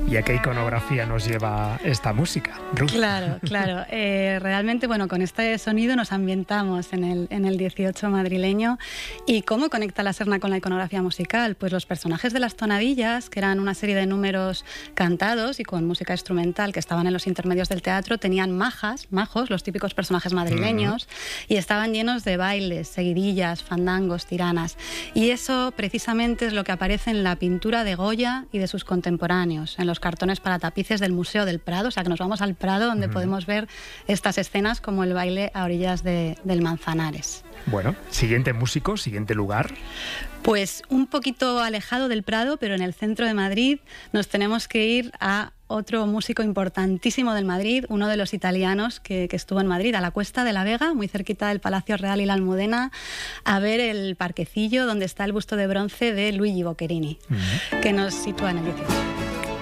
¿Y a qué iconografía nos lleva esta música, Ruth? Claro. Realmente, bueno, con este sonido nos ambientamos en el 18 madrileño. ¿Y cómo conecta la Serna con la iconografía musical? Pues los personajes de las tonadillas, que eran una serie de números cantados y con música instrumental que estaban en los intermedios del teatro, tenían majos, los típicos personajes madrileños, y estaban llenos de bailes, seguidillas, fandangos, tiranas. Y eso precisamente es lo que aparece en la pintura de Goya y de sus contemporáneos, en los cartones para tapices del Museo del Prado. O sea, que nos vamos al Prado, donde podemos ver estas escenas como el baile a orillas del Manzanares. Bueno, siguiente músico, siguiente lugar. Pues un poquito alejado del Prado, pero en el centro de Madrid, nos tenemos que ir a otro músico importantísimo del Madrid, uno de los italianos que estuvo en Madrid, a la Cuesta de la Vega, muy cerquita del Palacio Real y la Almudena, a ver el parquecillo donde está el busto de bronce de Luigi Boccherini, que nos sitúa en el 18.